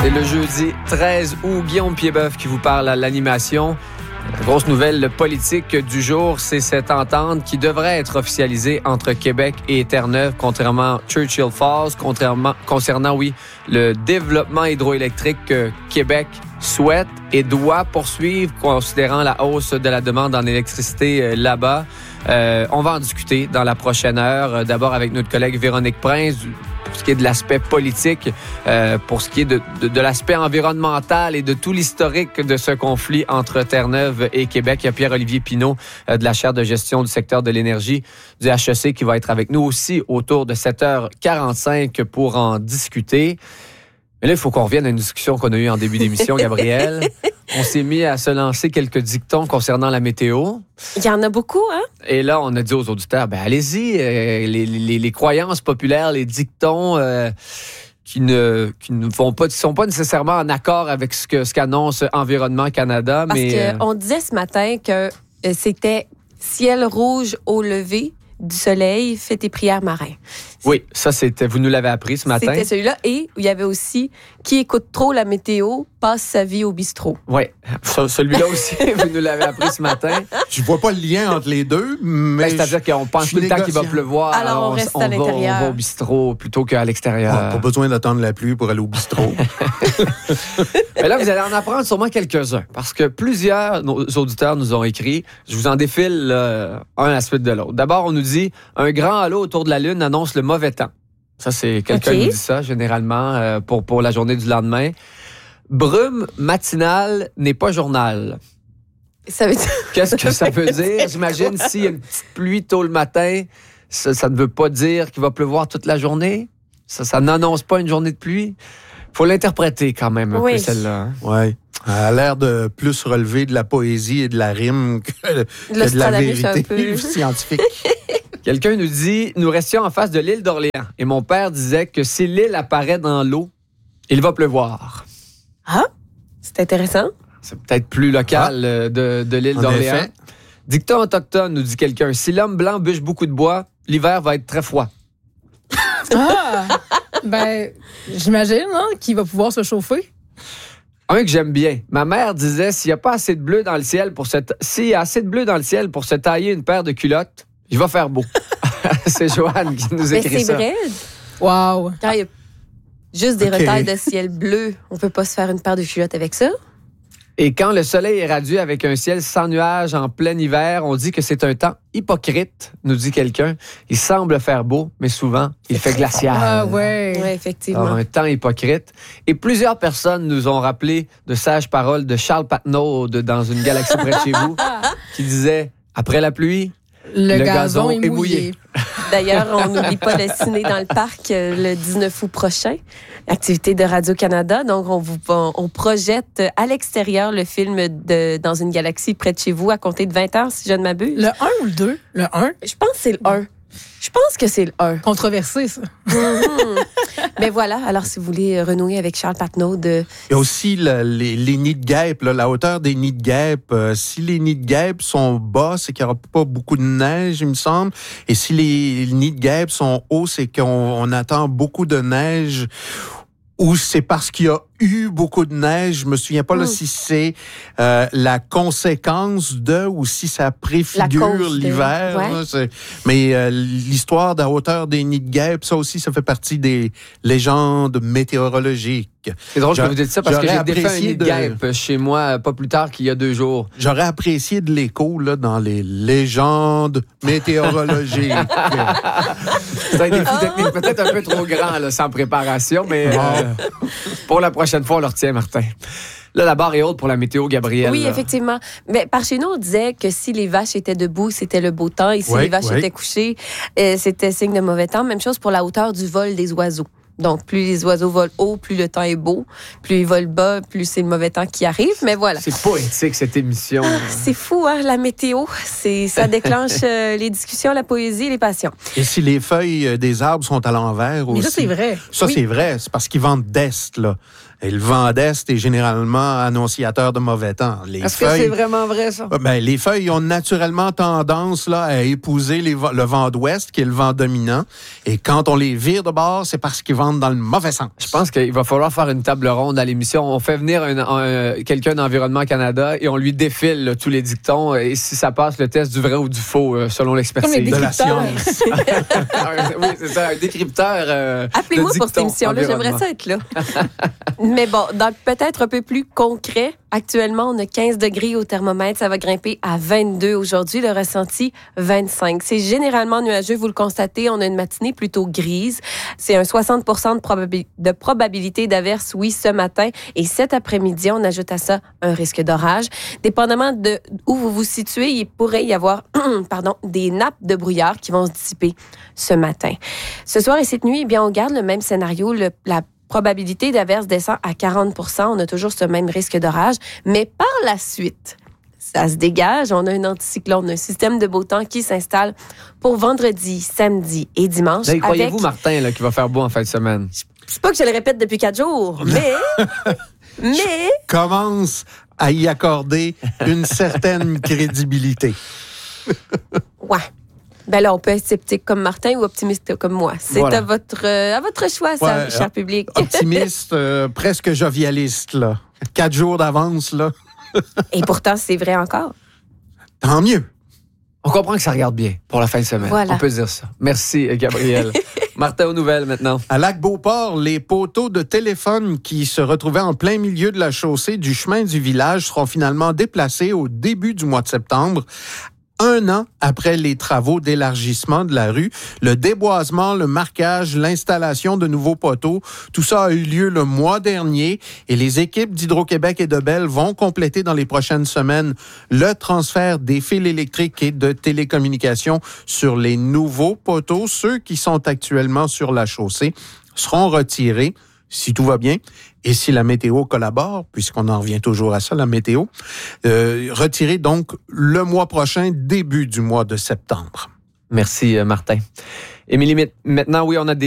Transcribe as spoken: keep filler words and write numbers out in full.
C'est le jeudi treize août. Guillaume Piedboeuf qui vous parle à l'animation. La grosse nouvelle politique du jour, c'est cette entente qui devrait être officialisée entre Québec et Terre-Neuve, contrairement à Churchill Falls, contrairement, concernant, oui, le développement hydroélectrique que Québec souhaite et doit poursuivre, considérant la hausse de la demande en électricité là-bas. Euh, on va en discuter dans la prochaine heure. D'abord avec notre collègue Véronique Prince, pour ce qui est de l'aspect politique, euh, pour ce qui est de, de, de l'aspect environnemental et de tout l'historique de ce conflit entre Terre-Neuve et Québec. Il y a Pierre-Olivier Pinault euh, de la chaire de gestion du secteur de l'énergie du H E C qui va être avec nous aussi autour de sept heures quarante-cinq pour en discuter. Mais là, il faut qu'on revienne à une discussion qu'on a eue en début d'émission, Gabrielle. On s'est mis à se lancer quelques dictons concernant la météo. Il y en a beaucoup, hein? Et là, on a dit aux auditeurs, ben allez-y, euh, les, les, les croyances populaires, les dictons euh, qui ne qui ne vont pas, qui sont pas nécessairement en accord avec ce que ce qu'annonce Environnement Canada. Parce mais qu'on euh... disait ce matin que euh, c'était ciel rouge au lever du soleil, fais tes prières marins. Oui, ça, c'était, vous nous l'avez appris ce matin. C'était celui-là. Et il y avait aussi qui écoute trop la météo passe sa vie au bistrot. Oui, celui-là aussi, vous nous l'avez appris ce matin. Je vois pas le lien entre les deux, mais... Ben, c'est-à-dire qu'on pense tout le temps qu'il va pleuvoir. Alors, alors on reste on à va, l'intérieur. On va au bistrot plutôt qu'à l'extérieur. Ah, pas besoin d'attendre la pluie pour aller au bistrot. Mais là, vous allez en apprendre sûrement quelques-uns, parce que plusieurs nos auditeurs nous ont écrit. Je vous en défile euh, un à la suite de l'autre. D'abord, on nous dit « Un grand halo autour de la Lune annonce le mauvais temps ». Ça, c'est quelqu'un okay. qui nous dit ça, généralement, euh, pour, pour la journée du lendemain. Brume matinale n'est pas journal. Ça veut dire... Qu'est-ce que ça veut dire? J'imagine s'il y a une petite pluie tôt le matin, ça, ça ne veut pas dire qu'il va pleuvoir toute la journée. Ça, ça n'annonce pas une journée de pluie. Il faut l'interpréter quand même un oui. peu, celle-là. Hein? Oui. Elle a l'air de plus relever de la poésie et de la rime que, que de la vérité peu... scientifique. Quelqu'un nous dit, nous restions en face de l'île d'Orléans et mon père disait que si l'île apparaît dans l'eau, il va pleuvoir. Ah, c'est intéressant. C'est peut-être plus local ah. de, de l'île en d'Orléans. Effet. Dicton autochtone, nous dit quelqu'un, si l'homme blanc bûche beaucoup de bois, l'hiver va être très froid. Ah, ben, j'imagine hein, qu'il va pouvoir se chauffer. Un que j'aime bien. Ma mère disait, s'il n'y a pas assez de bleu dans le ciel pour se, ta... s'il y a assez de bleu dans le ciel pour se tailler une paire de culottes, il va faire beau. C'est Joanne qui nous écrit Mais c'est ça. vrai. Wow. Quand il y a juste des okay. retails de ciel bleu, on peut pas se faire une paire de culottes avec ça. Et quand le soleil est radieux avec un ciel sans nuages en plein hiver, on dit que c'est un temps hypocrite, nous dit quelqu'un. Il semble faire beau, mais souvent, il fait glacial. Ah ouais. Oui, effectivement. Alors, un temps hypocrite. Et plusieurs personnes nous ont rappelé de sages paroles de Charles Patnaud de Dans une galaxie près de chez vous, qui disait, après la pluie, le, le gazon, gazon est mouillé. mouillé. D'ailleurs, on n'oublie pas le ciné dans le parc euh, le dix-neuf août prochain. Activité de Radio-Canada. Donc, on, vous, on, on projette à l'extérieur le film de Dans une galaxie près de chez vous à compter de vingt heures, si je ne m'abuse. Le un ou le deux? Le un? Je pense que c'est le un. Je pense que c'est le un. Controversé, ça. Mm-hmm. Mais voilà, alors si vous voulez renouer avec Charles Patnaud de... Il y a aussi le, les, les nids de guêpes, là, la hauteur des nids de guêpes. Euh, si les nids de guêpes sont bas, c'est qu'il n'y aura pas beaucoup de neige, il me semble. Et si les nids de guêpes sont hauts, c'est qu'on on attend beaucoup de neige. Ou c'est parce qu'il y a eu beaucoup de neige. Je me souviens pas là, mmh. si c'est euh, la conséquence de ou si ça préfigure l'hiver. Ouais. Là, c'est... Mais euh, l'histoire de la hauteur des nids de guêpes, ça aussi, ça fait partie des légendes météorologiques. C'est drôle que vous dites ça parce que j'ai défait un nid de guêpe de... chez moi pas plus tard qu'il y a deux jours. J'aurais apprécié de l'écho là, dans les légendes météorologiques. C'est un défi technique peut-être un peu trop grand là, sans préparation, mais euh, pour la prochaine fois, on le retient, Martin. Là, la barre est haute pour la météo, Gabrielle. Oui, effectivement. Mais par chez nous, on disait que si les vaches étaient debout, c'était le beau temps. Et si oui, les vaches oui. étaient couchées, euh, c'était signe de mauvais temps. Même chose pour la hauteur du vol des oiseaux. Donc, plus les oiseaux volent haut, plus le temps est beau. Plus ils volent bas, plus c'est le mauvais temps qui arrive. Mais voilà. C'est poétique, cette émission. Ah, c'est fou, hein, la météo. C'est, ça déclenche euh, les discussions, la poésie, les passions. Et si les feuilles des arbres sont à l'envers aussi. Mais ça, c'est vrai. Ça, oui. c'est vrai. C'est parce qu'ils vendent d'est, là. Et le vent d'Est est généralement annonciateur de mauvais temps. Les Est-ce feuilles, que c'est vraiment vrai, ça? ben, les feuilles ont naturellement tendance là, à épouser les, le vent d'Ouest, qui est le vent dominant. Et quand on les vire de bord, c'est parce qu'ils vont dans le mauvais sens. Je pense qu'il va falloir faire une table ronde à l'émission. On fait venir un, un, quelqu'un d'Environnement Canada et on lui défile là, tous les dictons. Et si ça passe le test du vrai ou du faux, euh, selon l'expertise. Comme les de la décrypteurs. science. Oui, c'est ça, un décrypteur. Euh, Appelez-moi de pour cette dictons émission-là, j'aimerais environnement. ça être là. Mais bon, dans le peut-être un peu plus concret, actuellement, on a quinze degrés au thermomètre. Ça va grimper à vingt-deux aujourd'hui. Le ressenti, vingt-cinq. C'est généralement nuageux, vous le constatez. On a une matinée plutôt grise. C'est un soixante pour cent de, probabi- de probabilité d'averse, oui, ce matin. Et cet après-midi, on ajoute à ça un risque d'orage. Dépendamment de où vous vous situez, il pourrait y avoir pardon, des nappes de brouillard qui vont se dissiper ce matin. Ce soir et cette nuit, eh bien, on garde le même scénario. Le, la probabilité d'averse descend à quarante pour cent. On a toujours ce même risque d'orage. Mais par la suite, ça se dégage. On a un anticyclone, un système de beau temps qui s'installe pour vendredi, samedi et dimanche. Là, croyez-vous, avec... Martin, là, qu'il va faire beau en fin de semaine? C'est pas que je le répète depuis quatre jours, mais... mais... Commence à y accorder une certaine crédibilité. Ouais. Ben là, on peut être sceptique comme Martin ou optimiste comme moi. C'est Voilà. à votre euh, à votre choix, ça, Ouais, cher public. Optimiste, euh, presque jovialiste, là. Quatre jours d'avance, là. Et pourtant, c'est vrai encore. Tant mieux. On comprend que ça regarde bien pour la fin de semaine. Voilà. On peut dire ça. Merci, Gabriel. Martin, aux nouvelles maintenant. À Lac-Beauport, les poteaux de téléphone qui se retrouvaient en plein milieu de la chaussée du chemin du village seront finalement déplacés au début du mois de septembre. Un an après les travaux d'élargissement de la rue, le déboisement, le marquage, l'installation de nouveaux poteaux, tout ça a eu lieu le mois dernier et les équipes d'Hydro-Québec et de Bell vont compléter dans les prochaines semaines le transfert des fils électriques et de télécommunications sur les nouveaux poteaux. Ceux qui sont actuellement sur la chaussée seront retirés si tout va bien, et si la météo collabore, puisqu'on en revient toujours à ça, la météo, euh, retiré donc le mois prochain, début du mois de septembre. Merci, Martin. Émilie, maintenant, oui, on a des